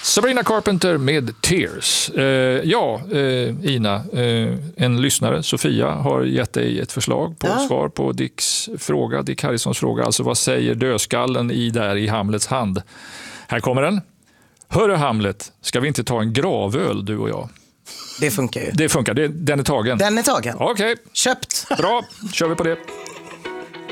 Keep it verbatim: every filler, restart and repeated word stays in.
Sabrina Carpenter med Tears. Eh, ja, eh, Ina, eh, en lyssnare, Sofia, har gett dig ett förslag på Ja. svar på Dicks fråga, Dick Harrisons fråga. Alltså vad säger dödskallen i där i Hamlets hand? Här kommer den. Hörru Hamlet, ska vi inte ta en gravöl du och jag? Det funkar ju. Det funkar, det, den är tagen. Den är tagen. Okej, Köpt. bra, kör vi på det.